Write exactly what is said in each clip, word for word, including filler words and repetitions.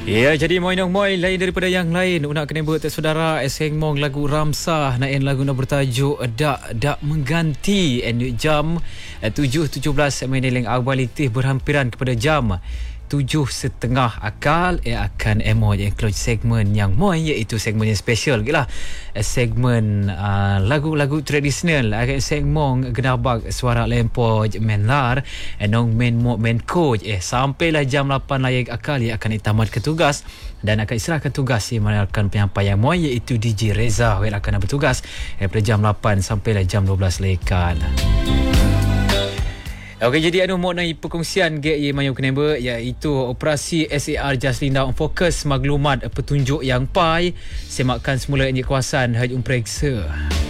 Ya, jadi moi nong moi lain daripada yang lain. Unak kena buat saudara eseng mong lagu Ramsah naen lagu nak bertajuk Dak Dak Mengganti and jam tujuh tujuh belas menit awalitih berhampiran kepada jam tujuh setengah akal eh akan emo yang close segmen yang moi iaitu segmen yang special gila segmen uh, lagu-lagu tradisional agak segmen genabak suara lempo menlar enong men mo men coach eh sampailah jam lapan layak akal ia akan ditamat ke tugas dan akan istirahatkan tugas yang menerangkan penyampaian moi iaitu D J Reza yang akan bertugas eh, pada jam lapan sampailah jam dua belas lekan. Okey, jadi anu mau naik perkongsian ge ye mayu keneba iaitu operasi S A R Jaslinda on fokus maklumat petunjuk yang pai semakan semula injek kawasan Haji Umperiksa.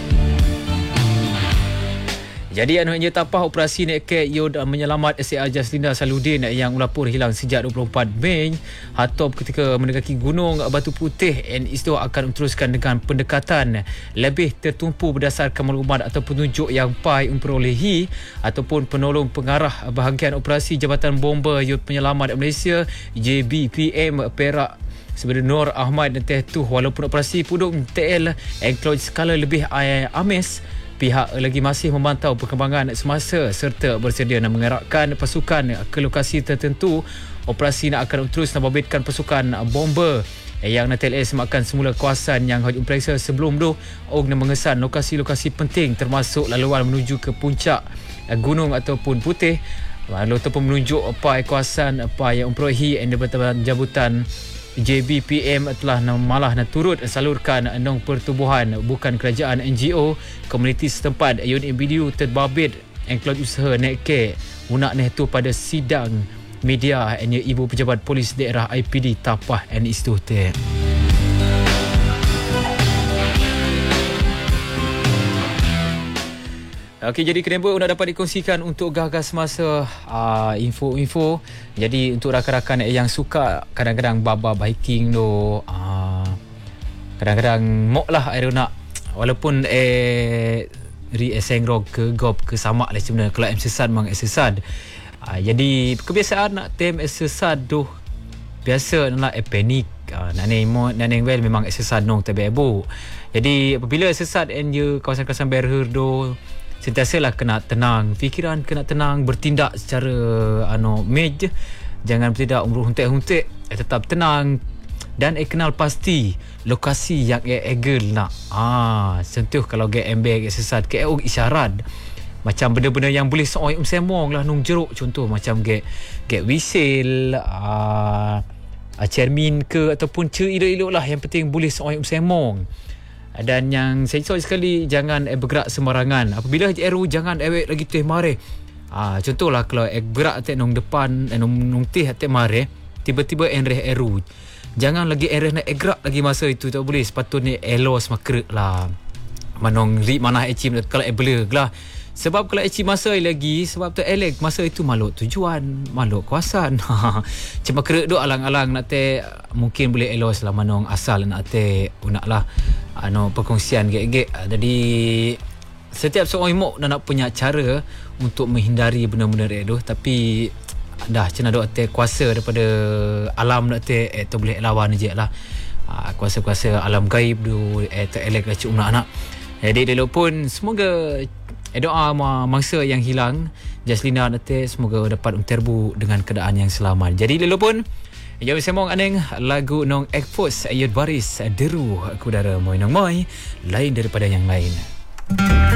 Jadi anu hanya tapah operasi nek ke yo menyelamat S A R Jaslinda Saludin yang ulapur hilang sejak dua puluh empat Mei hatop ketika mendekati Gunung Batu Putih and isto akan teruskan dengan pendekatan lebih tertumpu berdasarkan maklumat atau petunjuk yang pai memperolehi ataupun penolong pengarah bahagian operasi Jabatan Bomba Yut Penyelamat Malaysia J B P M Perak sebenarnya Nur Ahmad dan Teh Tu walaupun operasi Pudung T L enclosed skala lebih amis, pihak lagi masih memantau perkembangan semasa serta bersedia nak mengerakkan pasukan ke lokasi tertentu. Operasi nak akan terus membabitkan pasukan bomba yang nanti semakan semula kawasan yang Haji Umperiksa sebelum tu og nak mengesan lokasi-lokasi penting termasuk laluan menuju ke puncak gunung ataupun putih lalu ataupun menunjuk apa kawasan apa yang memperolehi Jabatan Jabatan J B P M telah malah nak turut salurkan enong pertubuhan bukan kerajaan N G O komuniti setempat unit video terbabit engklod usaha nek ke unak neh tu pada sidang media hanya ibu pejabat polis daerah I P D Tapah and Istute. Okey, jadi kenapa nak dapat dikongsikan untuk gagas masa uh, info-info. Jadi untuk rakan-rakan yang suka kadang-kadang baba hiking tu uh, kadang-kadang mok lah air nak walaupun eh ri eseng rog ke gop ke samak lah sebenarnya kalau exercise memang exercise. Uh, jadi kebiasaan nak tem exercise tu biasa nak eh panik. Uh, naneng mo naneng well memang exercise nong tabebu. Jadi apabila exercise and you kawasan-kawasan barrier tu sentiasalah kena tenang, fikiran kena tenang, bertindak secara ano mej, jangan bertindak umur huntik-huntik, eh, tetap tenang dan eh, kenal pasti lokasi yang eh egel nak. Ah, sentuh kalau ge embek exercise ke oh, isyarat. Macam benda-benda yang boleh sooi um semong lah nung jeruk contoh macam ge ge whistle, ah uh, cermin ke ataupun ce elok-elok lah yang penting boleh sooi um semong. Dan yang saya sorry sekali jangan eh, bergerak sembarangan. Apabila eru jangan ewek lagi teh mare. Ah contohlah kalau eh, gerak tek nong depan eh, nong nong teh tek mare tiba-tiba enreh eru. Jangan lagi enreh nak eh, gerak lagi masa itu tak boleh. Sepatutnya elos makrek lah. Manong ri mana ecim kalau eh blur lah. Sebab kalau ecim masa lagi sebab tu elek masa itu maluk tujuan, maluk kawasan. Cuma kerek duk alang-alang nak teh mungkin boleh elos lah manong asal nak teh unaklah ano perkongsian gek-gek. Jadi setiap seorang imok nak, nak punya cara untuk menghindari benda-benda itu tapi dah cina duk teh kuasa daripada alam nak teh eh tu boleh lawan je lah. Ha, kuasa-kuasa alam gaib tu eh tu elek lah cuk anak-anak. Jadi dulu pun semoga eh, doa mangsa yang hilang Jaslinda nanti semoga dapat terbu dengan keadaan yang selamat. Jadi dulu pun jauh semong aneng lagu nong ekpos ayat baris deru aku dara moi nong moi lain daripada yang lain.